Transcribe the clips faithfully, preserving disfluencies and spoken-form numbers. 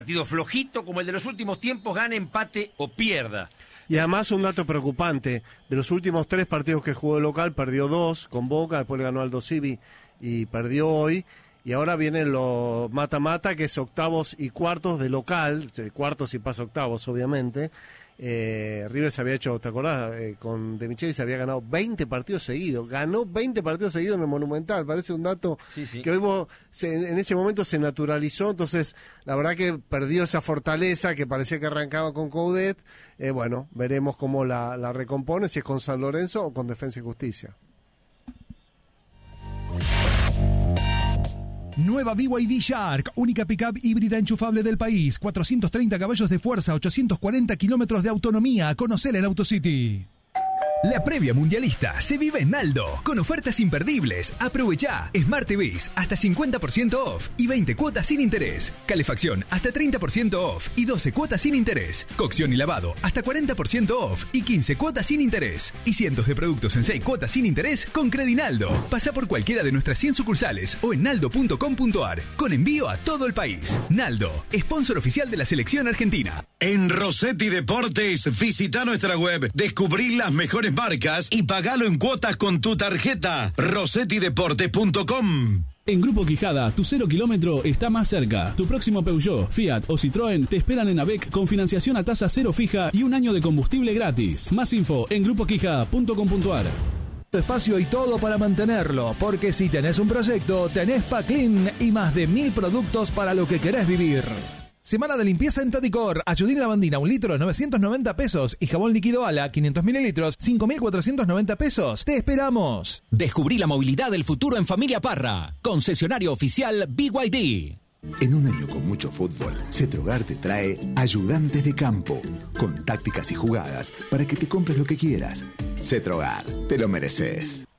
partido flojito como el de los últimos tiempos, gane, empate o pierda. Y además un dato preocupante, de los últimos tres partidos que jugó de local, perdió dos con Boca, después le ganó Aldo Civi y perdió hoy, y ahora vienen los mata-mata, que es octavos y cuartos de local, cuartos y pasa octavos obviamente. Eh, River se había hecho, ¿te acordás? Eh, con De Micheli se había ganado veinte partidos seguidos, ganó veinte partidos seguidos en el Monumental, parece un dato sí, sí. que hoy se, en ese momento se naturalizó, entonces la verdad que perdió esa fortaleza que parecía que arrancaba con Coudet. Eh, bueno, veremos cómo la, la recompone, si es con San Lorenzo o con Defensa y Justicia. Nueva B Y D Shark, única pickup híbrida enchufable del país, cuatrocientos treinta caballos de fuerza, ochocientos cuarenta kilómetros de autonomía. Conocela en AutoCity. La previa mundialista se vive en Naldo, con ofertas imperdibles. Aprovechá Smart T Vs hasta cincuenta por ciento off y veinte cuotas sin interés. Calefacción hasta treinta por ciento off y doce cuotas sin interés. Cocción y lavado hasta cuarenta por ciento off y quince cuotas sin interés. Y cientos de productos en seis cuotas sin interés con Credinaldo. Pasá por cualquiera de nuestras cien sucursales o en naldo punto com punto ar, con envío a todo el país. Naldo, sponsor oficial de la selección argentina. En Rossetti Deportes, visita nuestra web, descubrí las mejores marcas y pagalo en cuotas con tu tarjeta. rossetti deportes punto com. En Grupo Quijada, tu cero kilómetro está más cerca. Tu próximo Peugeot, Fiat o Citroën te esperan en AVEC con financiación a tasa cero fija y un año de combustible gratis. Más info en grupo quijada punto com punto ar. Espacio y todo para mantenerlo, porque si tenés un proyecto, tenés Paclin y más de mil productos para lo que querés vivir. Semana de limpieza en Tadicor. Ayudín lavandina, un litro, novecientos noventa pesos. Y jabón líquido Ala, quinientos mililitros, cinco mil cuatrocientos noventa pesos. ¡Te esperamos! Descubrí la movilidad del futuro en Familia Parra. Concesionario oficial B Y D. En un año con mucho fútbol, Cetrogar te trae Ayudantes de Campo, con tácticas y jugadas para que te compres lo que quieras. Cetrogar, te lo mereces.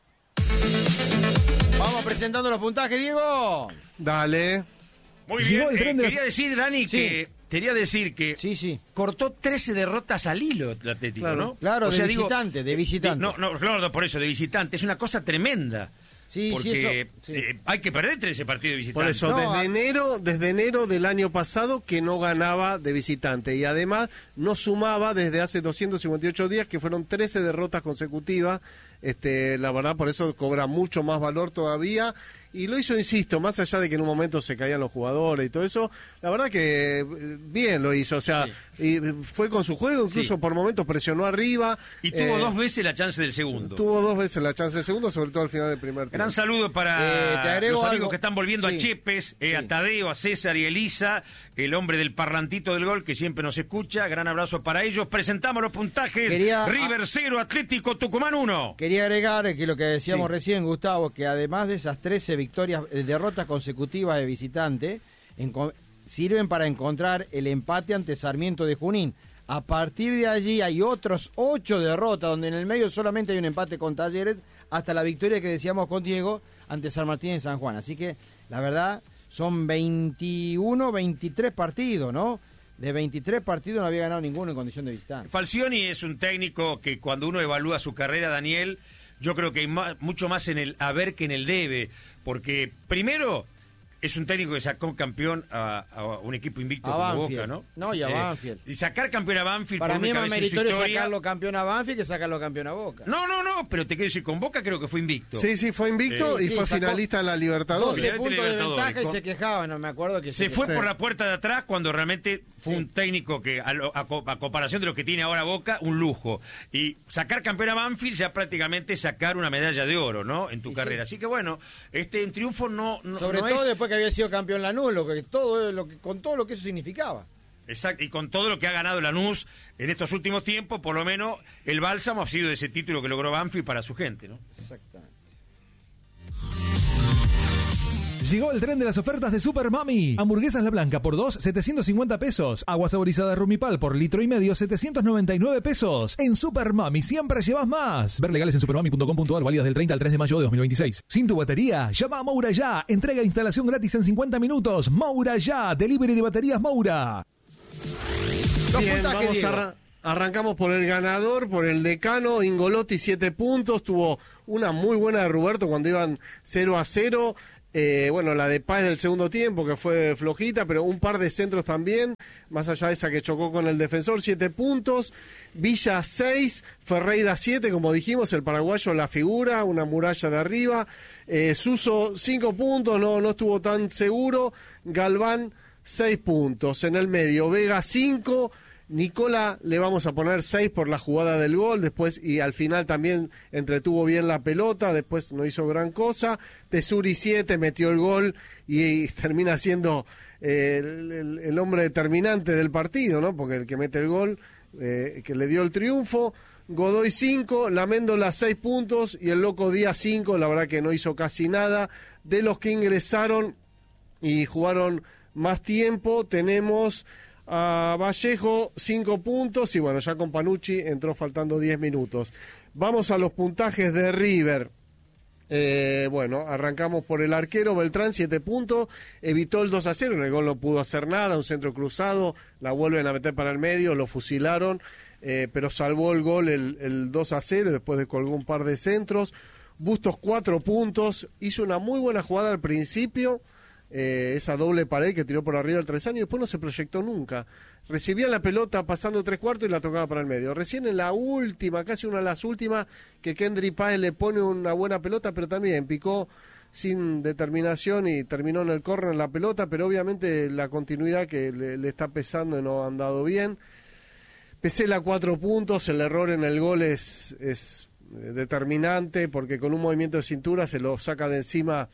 Vamos presentando los puntajes, Diego. Dale. Muy bien, eh, quería decir, Dani, sí. que quería decir que sí, sí. cortó trece derrotas al hilo el Atlético, claro, ¿no? Claro, o sea, de digo, visitante, de visitante. No, no, claro, por eso, de visitante. Es una cosa tremenda. Sí, porque sí, eso, sí. Eh, hay que perder trece partidos de visitante. Por eso, no, desde a... enero desde enero del año pasado que no ganaba de visitante. Y además no sumaba desde hace doscientos cincuenta y ocho días, que fueron trece derrotas consecutivas. Este, la verdad, por eso cobra mucho más valor todavía. Y lo hizo, insisto, más allá de que en un momento se caían los jugadores y todo eso, la verdad que bien lo hizo, o sea, sí. y fue con su juego, incluso sí. por momentos presionó arriba. Y tuvo eh, dos veces la chance del segundo. Tuvo dos veces la chance del segundo, sobre todo al final del primer tiempo. Gran saludo para eh, te agrego los amigos algo. que están volviendo sí. a Chepes, eh, sí. a Tadeo, a César y Elisa, el hombre del parlantito del gol que siempre nos escucha. Gran abrazo para ellos. Presentamos los puntajes. Quería, River cero, Atlético Tucumán uno. Quería agregar que lo que decíamos sí. recién, Gustavo, que además de esas trece victorias, derrotas consecutivas de visitante, en, sirven para encontrar el empate ante Sarmiento de Junín. A partir de allí hay otros ocho derrotas, donde en el medio solamente hay un empate con Talleres, hasta la victoria que decíamos con Diego ante San Martín en San Juan. Así que, la verdad, son veintiuno, veintitrés partidos, ¿no? De veintitrés partidos no había ganado ninguno en condición de visitante. Falcioni es un técnico que cuando uno evalúa su carrera, Daniel, yo creo que hay más, mucho más en el haber que en el debe, porque primero es un técnico que sacó campeón a, a un equipo invicto a como Banfield. Boca, ¿no? No, y a eh, Banfield. Y sacar campeón a Banfield para por mí es más meritorio historia... sacarlo campeón a Banfield que sacarlo campeón a Boca. No, no, no, pero te quiero decir, con Boca creo que fue invicto. Sí, sí, fue invicto eh, y sí, fue finalista de la Libertadores. doce puntos de ventaja y se quejaba, no me acuerdo que se, se fue quejaba. por la puerta de atrás cuando realmente fue sí. un técnico que, a, lo, a, a comparación de lo que tiene ahora Boca, un lujo. Y sacar campeón a Banfield ya prácticamente sacar una medalla de oro, ¿no? En tu sí, carrera. Sí. Así que bueno, este un triunfo no, no sobre no todo es... después que había sido campeón Lanús, lo que todo lo que, con todo lo que eso significaba. Exacto, y con todo lo que ha ganado Lanús en estos últimos tiempos, por lo menos el bálsamo ha sido ese título que logró Banfield para su gente, ¿no? Exactamente. Llegó el tren de las ofertas de Super Mami. Hamburguesas La Blanca por dos, setecientos cincuenta pesos. Agua saborizada Rumipal por litro y medio, setecientos noventa y nueve pesos. En Super Mami siempre llevas más. Ver legales en supermami punto com punto ar, válidas del treinta al tres de mayo de dos mil veintiséis. Sin tu batería, llama a Moura Ya. Entrega e instalación gratis en cincuenta minutos. Moura Ya. Delivery de baterías Moura. Bien, vamos a... Arrancamos por el ganador, por el decano, Ingolotti, siete puntos. Tuvo una muy buena de Roberto cuando iban cero a cero. Eh, bueno, la de Páez del segundo tiempo, que fue flojita, pero un par de centros también, más allá de esa que chocó con el defensor, siete puntos. Villa seis, Ferreira siete, como dijimos, el paraguayo la figura, una muralla de arriba. Eh, Suso cinco puntos, no, no estuvo tan seguro. Galván seis puntos. En el medio, Vega cinco. Nicola le vamos a poner seis por la jugada del gol, después y al final también entretuvo bien la pelota, después no hizo gran cosa. Tesuri siete, metió el gol y, y termina siendo eh, el, el, el hombre determinante del partido, ¿no? Porque el que mete el gol, eh, que le dio el triunfo. Godoy cinco, Laméndola seis puntos y el Loco Díaz cinco, la verdad que no hizo casi nada. De los que ingresaron y jugaron más tiempo, tenemos a Vallejo cinco puntos y bueno, ya con Panucci entró faltando diez minutos. Vamos a los puntajes de River. Eh, bueno, arrancamos por el arquero Beltrán, siete puntos, evitó el dos a cero, en el gol no pudo hacer nada, un centro cruzado, la vuelven a meter para el medio, lo fusilaron, eh, pero salvó el gol el, el dos a cero, después de colgó un par de centros. Bustos cuatro puntos, hizo una muy buena jugada al principio, Eh, esa doble pared que tiró por arriba el travesaño y después no se proyectó nunca. Recibía la pelota pasando tres cuartos y la tocaba para el medio. Recién en la última, casi una de las últimas, que Kendry Páez le pone una buena pelota, pero también picó sin determinación y terminó en el córner la pelota, pero obviamente la continuidad que le, le está pesando y no ha andado bien. Pesela cuatro puntos, el error en el gol es, es determinante porque con un movimiento de cintura se lo saca de encima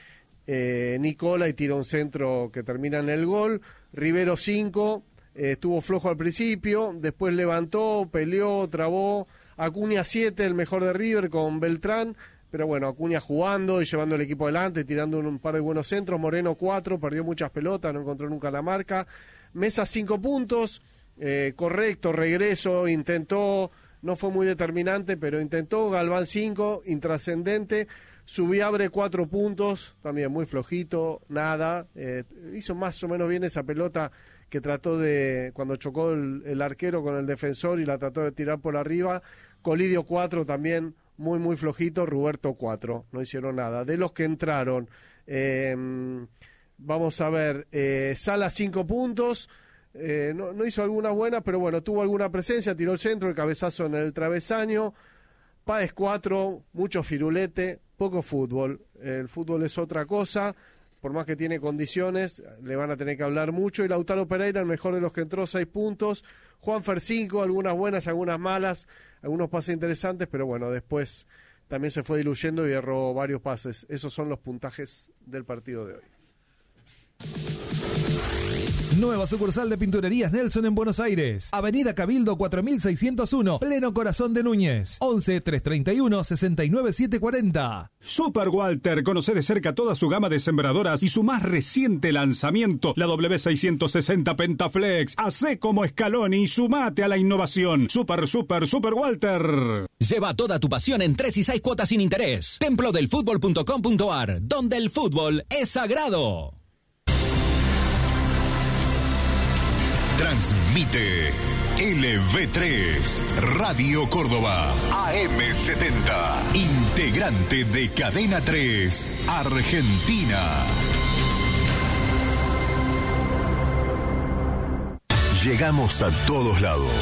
Eh, Nicola y tira un centro que termina en el gol. Rivero cinco, eh, estuvo flojo al principio, después levantó, peleó, trabó. Acuña siete, el mejor de River con Beltrán, pero bueno, Acuña jugando y llevando el equipo adelante, tirando un, un par de buenos centros. Moreno cuatro, perdió muchas pelotas, no encontró nunca la marca. Mesa cinco puntos, eh, correcto, regreso, intentó, no fue muy determinante, pero intentó. Galván cinco, intrascendente. Subiabre cuatro puntos, también muy flojito, nada. Eh, hizo más o menos bien esa pelota que trató de, cuando chocó el, el arquero con el defensor y la trató de tirar por arriba. Colidio cuatro también, muy muy flojito. Ruberto cuatro, no hicieron nada. De los que entraron, eh, vamos a ver, eh, Sala cinco puntos. Eh, no, no hizo algunas buenas, pero bueno, tuvo alguna presencia, tiró el centro, el cabezazo en el travesaño. Páez cuatro, mucho firulete, poco fútbol. El fútbol es otra cosa, por más que tiene condiciones, le van a tener que hablar mucho. Y Lautaro Pereira, el mejor de los que entró, seis puntos. Juanfer cinco, algunas buenas, algunas malas, algunos pases interesantes, pero bueno, después también se fue diluyendo y erró varios pases. Esos son los puntajes del partido de hoy. Nueva sucursal de Pinturerías Nelson en Buenos Aires. Avenida Cabildo cuatro mil seiscientos uno, pleno corazón de Núñez. once, trescientos treinta y uno, sesenta y nueve, setecientos cuarenta. Super Walter, conoce de cerca toda su gama de sembradoras y su más reciente lanzamiento, la W seiscientos sesenta Pentaflex. Hacé como Scaloni y sumate a la innovación. Super, super, Super Walter. Lleva toda tu pasión en tres y seis cuotas sin interés. templo del fútbol punto com punto a r, donde el fútbol es sagrado. Transmite L V tres, Radio Córdoba, A M setenta, integrante de Cadena tres, Argentina. Llegamos a todos lados.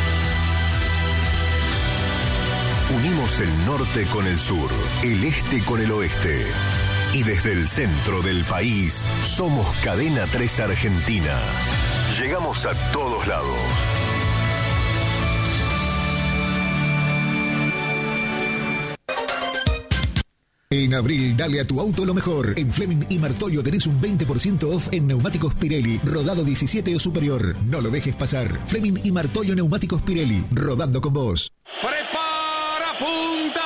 Unimos el norte con el sur, el este con el oeste. Y desde el centro del país, somos Cadena tres Argentina. Llegamos a todos lados. En abril, dale a tu auto lo mejor. En Fleming y Martolio tenés un veinte por ciento off en neumáticos Pirelli, rodado diecisiete o superior. No lo dejes pasar. Fleming y Martolio Neumáticos Pirelli, rodando con vos. Prepara, punta,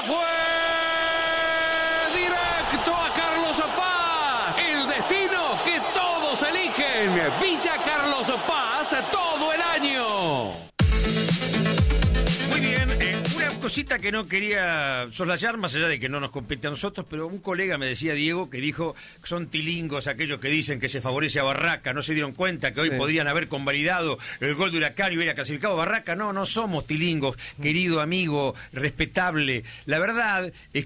fue directo a Carlos Paz. El destino que todos eligen. Villa Carlos Paz todo el año. Muy bien, eh, una cosita que no quería soslayar, más allá de que no nos compete a nosotros, pero un colega me decía, Diego, que dijo que son tilingos aquellos que dicen que se favorece a Barraca, no se dieron cuenta que hoy sí podrían haber convalidado el gol de Huracán y hubiera clasificado a Barraca. No, no somos tilingos, querido amigo, respetable. La verdad es que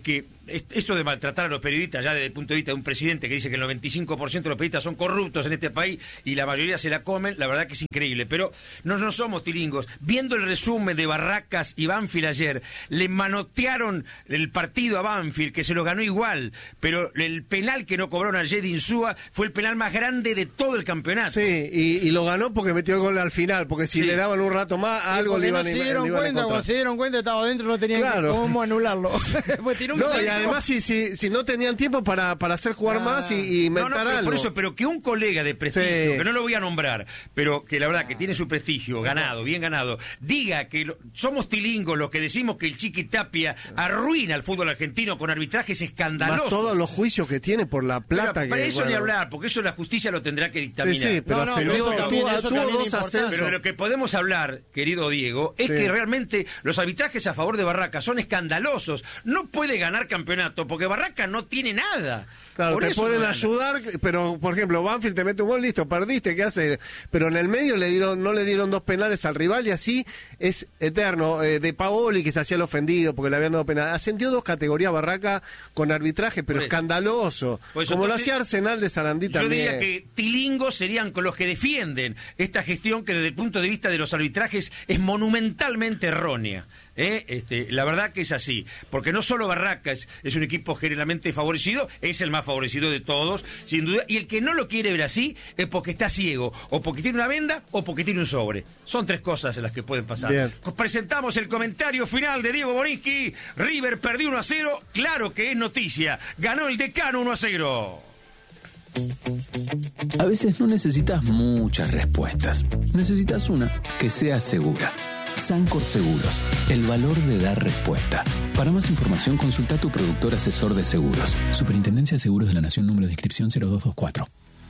esto de maltratar a los periodistas, ya desde el punto de vista de un presidente que dice que el noventa y cinco por ciento de los periodistas son corruptos en este país y la mayoría se la comen, la verdad que es increíble. Pero no, no somos tilingos. Viendo el resumen de Barracas y Banfield ayer, le manotearon el partido a Banfield, que se lo ganó igual, pero el penal que no cobraron a Jedi Insúa fue el penal más grande de todo el campeonato. Sí, y, y lo ganó porque metió el gol al final, porque si sí. le daban un rato más, algo le iban, no a, se dieron le iban cuenta, a cuando se dieron cuenta estaba adentro, no tenían claro. cómo anularlo. Pues tiró un no, centro. Y además si, si, si no tenían tiempo para, para hacer jugar ah. más y, y inventar no, no, pero algo. Por eso, pero que un colega de prestigio, sí. que no lo voy a nombrar, pero que la verdad que tiene su prestigio, ganado, bien ganado, diga que lo, somos tilingos los que decimos que el Chiqui Tapia arruina al fútbol argentino con arbitrajes escandalosos. Más todos los juicios que tiene por la plata. Pero, que, para eso bueno. ni hablar, porque eso la justicia lo tendrá que dictaminar. Sí, sí, pero, no, no, se pero dio, eso también, tuvo, eso tuvo también dos ascensos. Pero de lo que podemos hablar, querido Diego, es sí. que realmente los arbitrajes a favor de Barracas son escandalosos. No puede ganar campeonato porque Barracas no tiene nada. Claro, por te eso pueden no ayudar, pero por ejemplo, Banfield te mete un gol, listo, perdiste, ¿qué hace? Pero en el medio le dieron, no le dieron dos penales al rival y así es eterno. Eh, de Paoli, que se hacía el ofendido porque le habían dado penal. Ascendió dos categorías Barraca con arbitraje, pero escandaloso. Como entonces, lo hacía Arsenal de Sarandí también. Yo diría que tilingos serían con los que defienden esta gestión que desde el punto de vista de los arbitrajes es monumentalmente errónea. ¿Eh? Este, la verdad que es así, porque no solo Barracas es un equipo generalmente favorecido, es el más favorecido de todos, sin duda, y el que no lo quiere ver así es porque está ciego, o porque tiene una venda, o porque tiene un sobre. Son tres cosas en las que pueden pasar. Bien. Presentamos el comentario final de Diego Borinsky. River perdió uno a cero, claro que es noticia, ganó el Decano uno a cero. A veces no necesitas muchas respuestas, necesitas una que sea segura. Sancor Seguros, el valor de dar respuesta. Para más información consulta a tu productor asesor de seguros. Superintendencia de Seguros de la Nación, número de inscripción cero dos dos cuatro.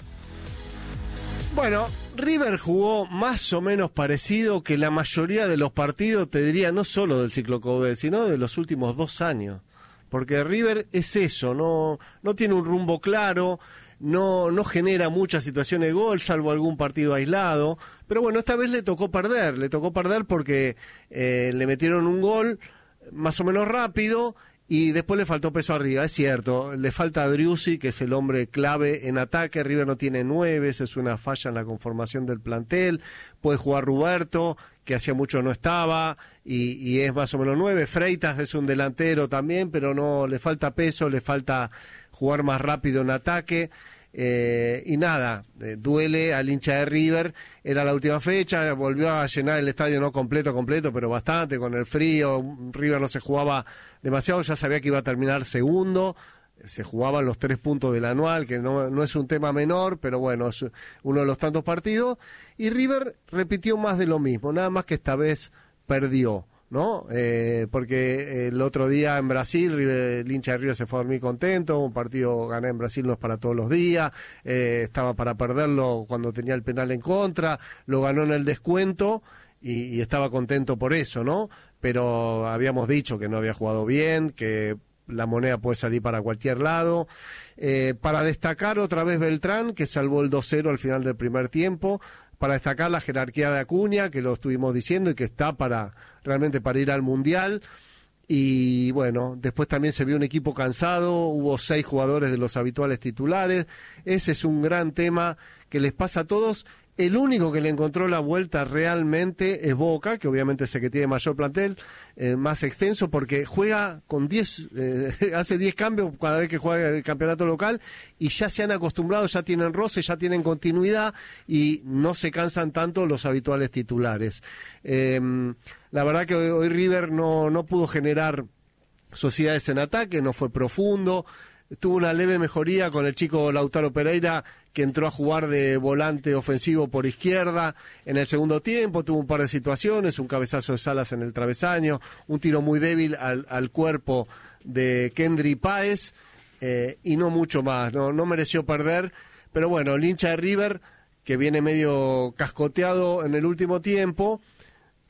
Bueno, River jugó más o menos parecido que la mayoría de los partidos, te diría, no solo del ciclo COVID, sino de los últimos dos años. Porque River es eso, no, no tiene un rumbo claro, no, no genera muchas situaciones de gol, salvo algún partido aislado. Pero bueno, esta vez le tocó perder, le tocó perder porque eh, le metieron un gol más o menos rápido y después le faltó peso arriba. Es cierto, le falta a Driussi, que es el hombre clave en ataque. River no tiene nueve, esa es una falla en la conformación del plantel. Puede jugar Roberto, que hacía mucho no estaba, y, y es más o menos nueve. Freitas es un delantero también, pero no le falta peso, le falta jugar más rápido en ataque. Eh, y nada, eh, duele al hincha de River. Era la última fecha, volvió a llenar el estadio, no completo, completo, pero bastante, con el frío. River no se jugaba demasiado, ya sabía que iba a terminar segundo. Se jugaban los tres puntos del anual, que no, no es un tema menor, pero bueno, es uno de los tantos partidos. Y River repitió más de lo mismo, nada más que esta vez perdió, ¿no? Eh, porque el otro día en Brasil, River, el hincha de River se fue a dormir contento. Un partido ganar en Brasil no es para todos los días. Eh, estaba para perderlo cuando tenía el penal en contra. Lo ganó en el descuento y, y estaba contento por eso, ¿no? Pero habíamos dicho que no había jugado bien, que la moneda puede salir para cualquier lado. Eh, para destacar otra vez Beltrán, que salvó el dos cero al final del primer tiempo. Para destacar la jerarquía de Acuña, que lo estuvimos diciendo y que está para realmente para ir al Mundial. Y bueno, después también se vio un equipo cansado, hubo seis jugadores de los habituales titulares. Ese es un gran tema que les pasa a todos. El único que le encontró la vuelta realmente es Boca, que obviamente es el que tiene mayor plantel, eh, más extenso, porque juega con diez, eh, hace diez cambios cada vez que juega el campeonato local, y ya se han acostumbrado, ya tienen roce, ya tienen continuidad, y no se cansan tanto los habituales titulares. Eh, la verdad que hoy, hoy River no, no pudo generar sociedades en ataque, no fue profundo. Tuvo una leve mejoría con el chico Lautaro Pereira, que entró a jugar de volante ofensivo por izquierda en el segundo tiempo. Tuvo un par de situaciones, un cabezazo de Salas en el travesaño, un tiro muy débil al, al cuerpo de Kendry Páez, eh, y no mucho más, no, no mereció perder. Pero bueno, el hincha de River, que viene medio cascoteado en el último tiempo,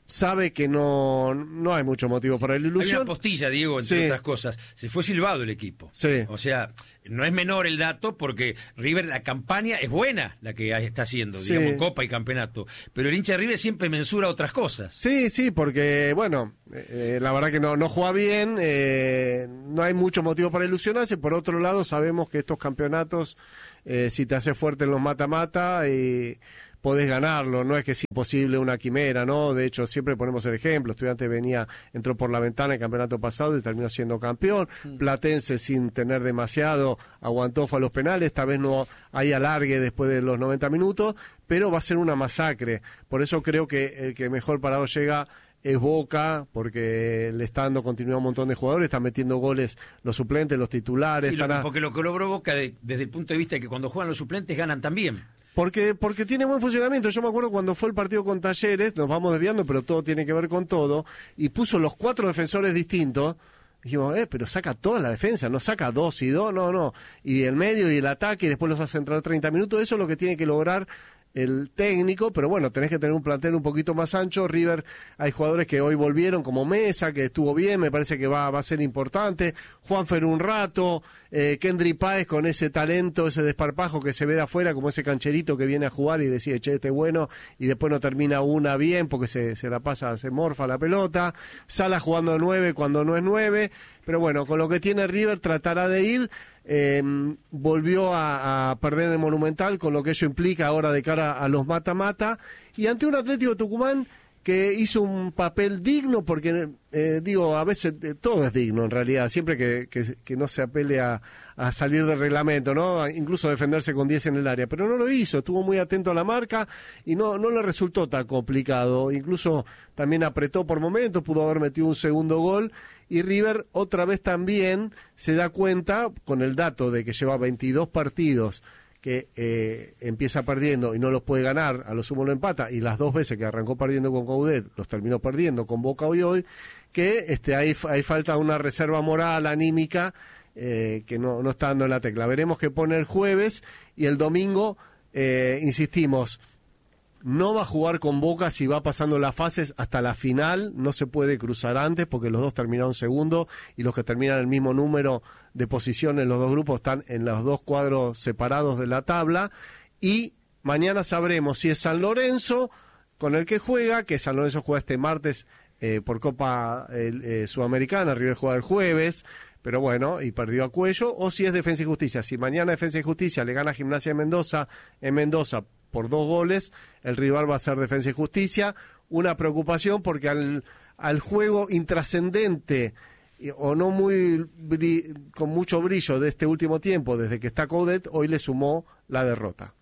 sabe que no, no hay mucho motivo para la ilusión. Hay una postilla, Diego, entre Sí. otras cosas. Se fue silbado el equipo. Sí. O sea, no es menor el dato porque River, la campaña es buena la que está haciendo, Sí. digamos, Copa y Campeonato. Pero el hincha de River siempre mensura otras cosas. Sí, sí, porque, bueno, eh, la verdad que no, no juega bien, eh, no hay mucho motivo para ilusionarse. Por otro lado, sabemos que estos campeonatos, eh, si te hace fuerte en los mata-mata, eh, podés ganarlo, no es que es imposible una quimera, ¿no? De hecho, siempre ponemos el ejemplo, Estudiantes venía, entró por la ventana el campeonato pasado y terminó siendo campeón, mm. Platense sin tener demasiado, aguantó, fue a los penales, esta vez no hay alargue después de los noventa minutos, pero va a ser una masacre, por eso creo que el que mejor parado llega es Boca, porque le está dando continuidad a un montón de jugadores, están metiendo goles los suplentes, los titulares. Sí, lo, están a... porque lo que logró Boca de, desde el punto de vista de que cuando juegan los suplentes ganan también. Porque, porque tiene buen funcionamiento. Yo me acuerdo cuando fue el partido con Talleres, nos vamos desviando, pero todo tiene que ver con todo, y puso los cuatro defensores distintos. Dijimos, eh, pero saca toda la defensa, no saca dos y dos, no, no. Y el medio y el ataque, y después los hace entrar treinta minutos. Eso es lo que tiene que lograr el técnico, pero bueno, tenés que tener un plantel un poquito más ancho. River, hay jugadores que hoy volvieron, como Mesa, que estuvo bien, me parece que va, va a ser importante. Juanfer un rato, eh, Kendry Páez con ese talento, ese desparpajo que se ve de afuera, como ese cancherito que viene a jugar y decide, che, este es bueno, y después no termina una bien porque se, se la pasa, se morfa la pelota. Sala jugando nueve cuando no es nueve, pero bueno, con lo que tiene River tratará de ir. Eh, volvió a, a perder en el Monumental, con lo que ello implica ahora de cara a los mata-mata, y ante un Atlético Tucumán que hizo un papel digno, porque eh, digo, a veces eh, todo es digno en realidad, siempre que, que, que no se apele a, a salir del reglamento, ¿no? Incluso defenderse con diez en el área, pero no lo hizo, estuvo muy atento a la marca y no, no le resultó tan complicado, incluso también apretó por momentos, pudo haber metido un segundo gol. Y River otra vez también se da cuenta, con el dato de que lleva veintidós partidos que eh, empieza perdiendo y no los puede ganar, a lo sumo lo empata, y las dos veces que arrancó perdiendo con Coudet los terminó perdiendo con Boca hoy hoy, que este, hay, hay falta una reserva moral, anímica, eh, que no, no está dando en la tecla. Veremos qué pone el jueves, y el domingo, eh, insistimos, no va a jugar con Boca si va pasando las fases hasta la final, no se puede cruzar antes porque los dos terminaron segundo y los que terminan el mismo número de posiciones, los dos grupos están en los dos cuadros separados de la tabla, y mañana sabremos si es San Lorenzo con el que juega, que San Lorenzo juega este martes eh, por Copa eh, Sudamericana, River juega el jueves, pero bueno, y perdió a Cuello, o si es Defensa y Justicia. Si mañana Defensa y Justicia le gana a Gimnasia de Mendoza en Mendoza por dos goles, el rival va a ser Defensa y Justicia. Una preocupación porque al, al juego intrascendente o no muy con mucho brillo de este último tiempo, desde que está Coudet, hoy le sumó la derrota.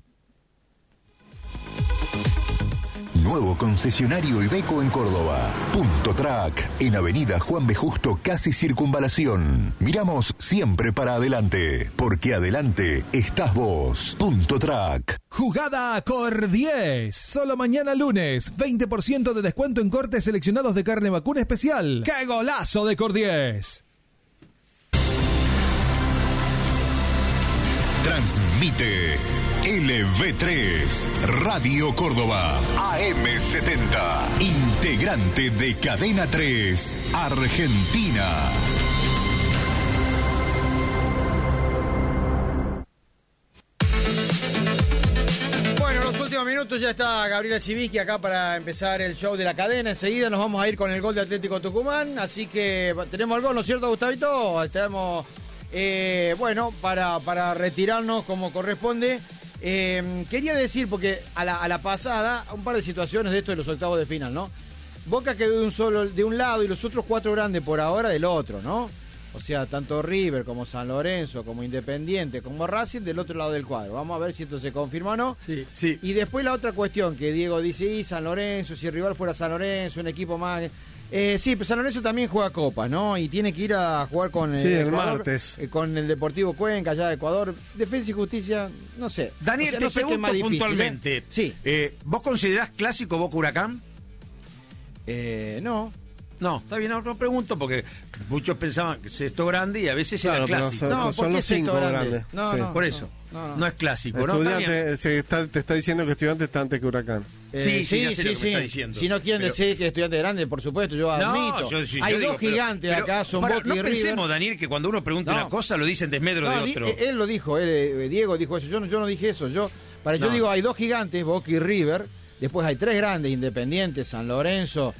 Nuevo concesionario Iveco en Córdoba. Punto Track, en Avenida Juan B. Justo, casi Circunvalación. Miramos siempre para adelante, porque adelante estás vos. Punto Track. Jugada Cor diez. Solo mañana lunes, veinte por ciento de descuento en cortes seleccionados de carne vacuna especial. ¡Qué golazo de Cor diez! Transmite L V tres, Radio Córdoba, A M setenta, integrante de Cadena tres, Argentina. Bueno, en los últimos minutos ya está Gabriela Siviski acá para empezar el show de la cadena. Enseguida nos vamos a ir con el gol de Atlético Tucumán, así que tenemos el gol, ¿no es cierto, Gustavito? Estamos... Eh, bueno, para, para retirarnos como corresponde, eh, quería decir, porque a la, a la pasada, un par de situaciones de esto de los octavos de final, ¿no? Boca quedó de un solo, de un lado y los otros cuatro grandes por ahora del otro, ¿no? O sea, tanto River como San Lorenzo, como Independiente, como Racing del otro lado del cuadro. Vamos a ver si esto se confirma o no. Sí, sí. Y después la otra cuestión que Diego dice, y San Lorenzo, si el rival fuera San Lorenzo, un equipo más... Eh, sí, pero San Lorenzo también juega Copa, ¿no? Y tiene que ir a jugar con sí, el Ecuador, martes. Eh, con el Deportivo Cuenca, allá de Ecuador. Defensa y Justicia, no sé. Daniel, o sea, te no sé qué es pregunto más difícil, puntualmente. ¿eh? Sí. Eh, ¿Vos considerás clásico Boca Huracán? Eh, no. No, está bien, no, no pregunto porque muchos pensaban que sexto grande y a veces Claro, era pero clásico. son, No, son ¿por los qué cinco sexto grande? grandes. No, Sí. no. Por eso, no, no, no. es clásico, ¿no? Está bien. Estudiante, se está- te está diciendo que Estudiante está antes que Huracán. Eh, Sí, sí, ya sé lo que me está diciendo. Si no quieren Pero- decir que estudiante grande, por supuesto, yo No, admito. yo- sí, yo Hay digo, dos pero- gigantes pero acá, son para- Boca no y River. pensemos, Daniel, que cuando uno pregunta No. una cosa lo dice en desmedro No, de di- otro. eh, él lo dijo, él, eh, Diego dijo eso. Yo no, yo no dije eso. Yo, para, yo No. digo, hay dos gigantes, Boca y River. Después hay tres grandes, Independiente, San Lorenzo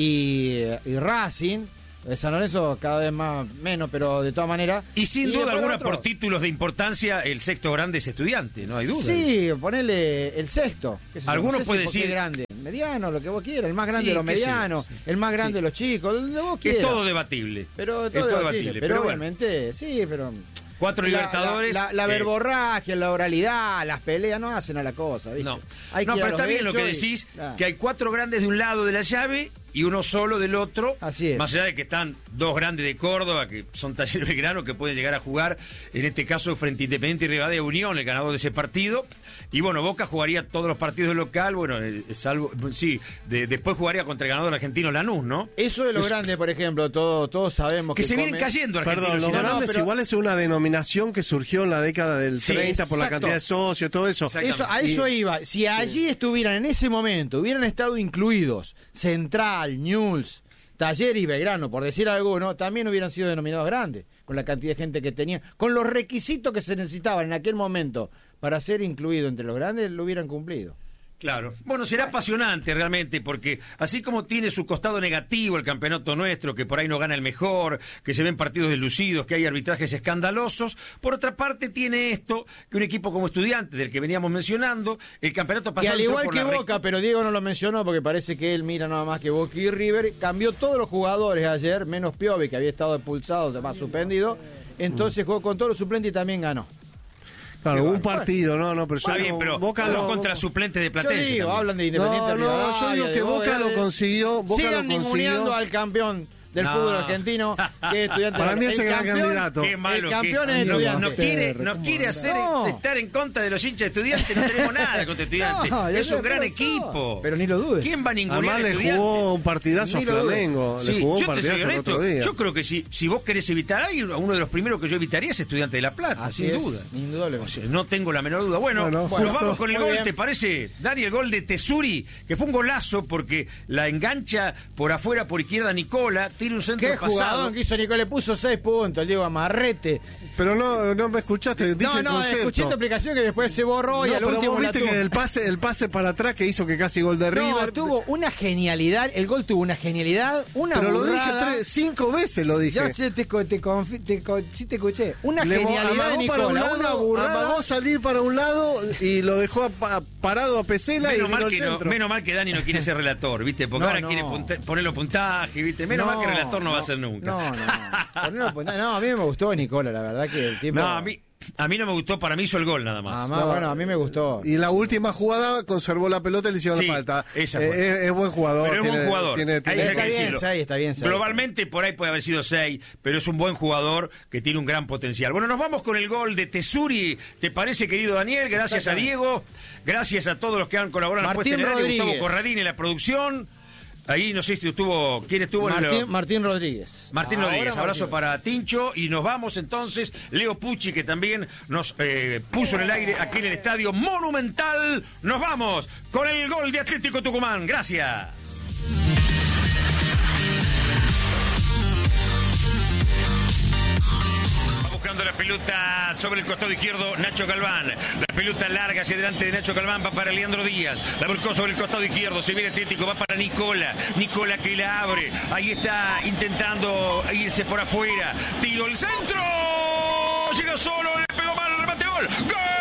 y, y Racing. Eh, San Lorenzo cada vez más menos, pero de todas maneras. Y sin duda después alguna, otro- por títulos de importancia, el sexto grande es Estudiante, no hay duda. Sí, ponele el sexto. qué sé yo, Alguno no sé si puede por qué decir- grande. Mediano, lo que vos quieras. El más grande Sí, de los qué sé yo, medianos, sí. el más grande Sí. de los chicos, el de vos Que es quieras. todo debatible. Pero Es todo, todo debatible, debatible, pero, pero bueno. obviamente, sí, pero. Cuatro La- Libertadores. La, la, la eh, verborragia, la oralidad, las peleas no hacen a la cosa, ¿viste? No, Hay que no ir a pero los está bien lo que hechos y- decís, Ah. que hay cuatro grandes de un lado de la llave y uno solo del otro. Así es. Más allá de que están dos grandes de Córdoba, que son Talleres Belgrano, que pueden llegar a jugar, en este caso, frente a Independiente y Rivadavia Unión, el ganador de ese partido. Y bueno, Boca jugaría todos los partidos de local, bueno, eh, salvo, sí, de- después jugaría contra el ganador argentino Lanús, ¿no? Eso de los Es- grandes, por ejemplo, todo, todos sabemos que. Que se vienen comen- cayendo argentinos. Perdón, los y Lanús. grandes pero- igual es una denominación que surgió en la década del Sí, treinta por la exacto. cantidad de socios, todo eso. Eso, a eso iba. Si allí estuvieran en ese momento, hubieran estado incluidos Central, Newell's, Taller y Belgrano, por decir alguno, también hubieran sido denominados grandes, con la cantidad de gente que tenían, con los requisitos que se necesitaban en aquel momento para ser incluido entre los grandes, lo hubieran cumplido. Claro. Bueno, será apasionante realmente, porque así como tiene su costado negativo el campeonato nuestro, que por ahí no gana el mejor, que se ven partidos deslucidos, que hay arbitrajes escandalosos, por otra parte tiene esto, que un equipo como Estudiantes, del que veníamos mencionando, el campeonato Y pasado al entró igual por que la recta- Boca, pero Diego no lo mencionó porque parece que él mira nada más que Boca y River, cambió todos los jugadores ayer, menos Piovi, que había estado expulsado, además suspendido, entonces jugó con todos los suplentes y también ganó. Claro, un partido, no, no, pero yo Está bien, digo, pero Boca no lo- contra suplentes de Yo Platense. digo, también. hablan de Independiente No, no, Rivadavia, yo digo de que Boca lo de- consiguió, Boca Sigan lo ninguneando consiguió. al campeón del No. fútbol argentino, que es Estudiante. Para mí es el gran campeón- candidato. Qué malo El que campeón es. es No, Estudiante. no quiere, no quiere hacer No. estar en contra de los hinchas de Estudiantes, no tenemos nada contra Estudiantes. No, ya es un sé, gran pero- equipo. Pero ni lo dudes. ¿Quién va a ningunear Además a le Estudiantes? jugó un partidazo a Ni lo dudes. Flamengo, le Sí, jugó un yo te soy partidazo el honesto, otro día. yo creo que si, si vos querés evitar ahí, uno de los primeros que yo evitaría es Estudiante de La Plata, Así sin es, duda. indudablemente. O sea, no tengo la menor duda. Bueno, Bueno, bueno, justo- vamos con el Muy gol, bien. ¿te parece? Dani, el gol de Tesuri, que fue un golazo porque la engancha por afuera, por izquierda Nicola, tira un centro Qué pasado. jugador que hizo Nico, le puso seis puntos, el Diego Amarrete. Pero no, no me escuchaste, dije No, el no, concepto. escuché tu explicación que después se borró y No, al pero último vos la viste tuvo. que el pase, el pase para atrás que hizo que casi gol de No, River. tuvo una genialidad, el gol tuvo una genialidad, una pero lo dije burrada. tres, cinco veces, lo dije. Yo sé, te, co- te, confi- te co- sí te escuché. Una Le mo- genialidad de amagó para un Nicola, una lado, burrada. amagó salir para un lado y lo dejó a- pa- parado a Pesela Menos y vino mal, al que no, centro. menos mal que Dani no quiere ser relator, ¿viste? Porque No, ahora no. quiere punta- ponerlo puntaje, ¿viste? Menos No, mal que relator no, va a no, ser nunca. No, no. Ponelo punta- no, a mí me gustó Nicola, la verdad que el tipo. No, a mí, a mí no me gustó, para mí hizo el gol nada más. Ah, más, No. bueno, a mí me gustó. Y la última jugada conservó la pelota y le hicieron Sí, la falta. esa Eh, fue. es, es buen jugador. Pero es buen tiene- jugador. tiene- Ahí tiene- hay Está que bien, decirlo. seis, está bien, seis. Globalmente por ahí puede haber sido seis, pero es un buen jugador que tiene un gran potencial. Bueno, nos vamos con el gol de Tesuri. ¿Te parece, querido Daniel? Gracias a Diego, gracias a todos los que han colaborado en la Martín puesta en el aire, Gustavo Rodríguez. Corradini en la producción. Ahí no sé si estuvo, ¿quién estuvo? en Martín, lo- Martín Rodríguez. Martín Ahora Rodríguez, abrazo Martín. para Tincho y nos vamos entonces. Leo Pucci, que también nos eh, puso en el aire aquí en el Estadio Monumental. Nos vamos con el gol de Atlético Tucumán. Gracias. Va buscando la pelota sobre el costado izquierdo Nacho Galván. La pelota larga hacia delante de Nacho Galván, va para Leandro Díaz. La volcó sobre el costado izquierdo, se viene Atlético, va para Nicola. Nicola que la abre. Ahí está intentando irse por afuera. Tiro el centro. Llega solo, le pegó mal, remate gol. ¡Gol!